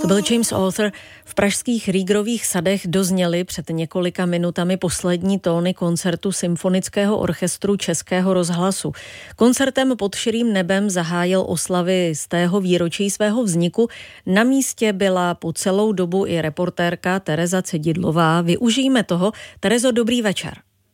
To byl James Arthur. V pražských Riegerových sadech dozněly před několika minutami poslední tóny koncertu Symfonického orchestru Českého rozhlasu. Koncertem pod širým nebem zahájil oslavy z tého výročí svého vzniku. Na místě byla po celou dobu i reportérka Tereza Cedidlová. Využijeme toho. Terezo, dobrý večer.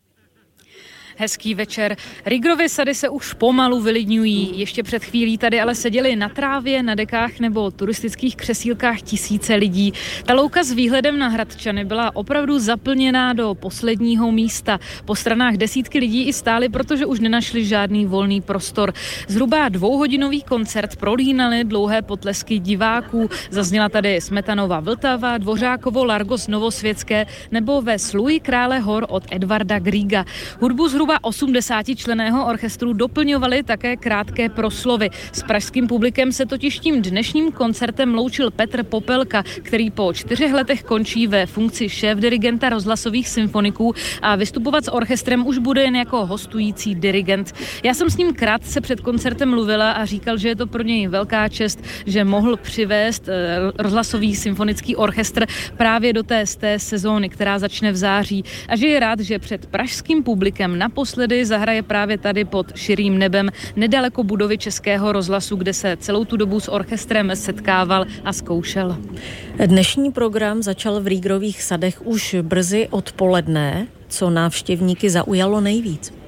Hezký večer. Riegerovy sady se už pomalu vylidňují. Ještě před chvílí tady ale seděli na trávě, na dekách nebo turistických křesílkách tisíce lidí. Ta louka s výhledem na Hradčany byla opravdu zaplněná do posledního místa. Po stranách desítky lidí i stály, protože už nenašli žádný volný prostor. Zhruba 2hodinový koncert prolínaly dlouhé potlesky diváků. Zazněla tady Smetanova Vltava, Dvořákovo Largos Novosvětské nebo Ve sluji krále hor od Edvarda Griega. Hudbu zhruba 80členného orchestru doplňovaly také krátké proslovy. S pražským publikem se totiž tím dnešním koncertem loučil Petr Popelka, který po 4 letech končí ve funkci šéfdirigenta rozhlasových symfoniků a vystupovat s orchestrem už bude jen jako hostující dirigent. Já jsem s ním krátce před koncertem mluvila a říkal, že je to pro něj velká čest, že mohl přivést rozhlasový symfonický orchestr právě do té sezóny, která začne v září, a že je rád, že před pražským publikem naposledy zahraje právě tady pod širým nebem nedaleko budovy Českého rozhlasu, kde se celou tu dobu s orchestrem setkával a zkoušel. Dnešní program začal v Riegerových sadech už brzy odpoledne. Co návštěvníky zaujalo nejvíc?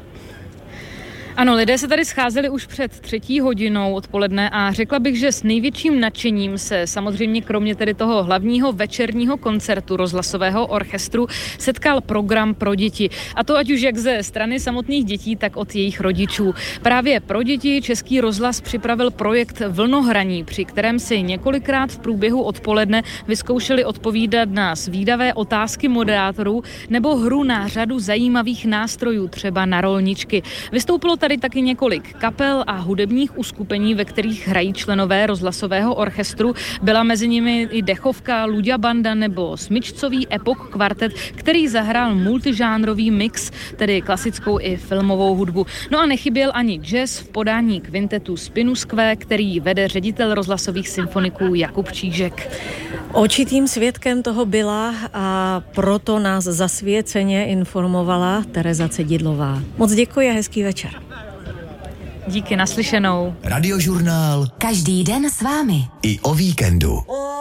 Ano, lidé se tady scházeli už před 3:00 odpoledne a řekla bych, že s největším nadšením se samozřejmě kromě tedy toho hlavního večerního koncertu rozhlasového orchestru setkal program pro děti. A to ať už jak ze strany samotných dětí, tak od jejich rodičů. Právě pro děti Český rozhlas připravil projekt Vlnohraní, při kterém si několikrát v průběhu odpoledne vyzkoušeli odpovídat na zvídavé otázky moderátorů nebo hru na řadu zajímavých nástrojů, třeba na rolničky. Vystoupilo tady taky několik kapel a hudebních uskupení, ve kterých hrají členové rozhlasového orchestru. Byla mezi nimi i dechovka, Luďa banda nebo smyčcový epok kvartet, který zahrál multižánrový mix, tedy klasickou i filmovou hudbu. No a nechyběl ani jazz v podání kvintetu Spinuskve, který vede ředitel rozhlasových symfoniků Jakub Čížek. Očitým svědkem toho byla a proto nás zasvěceně informovala Tereza Cedidlová. Moc děkuji a hezký večer. Díky, naslyšenou. Radiožurnál. Každý den s vámi. I o víkendu.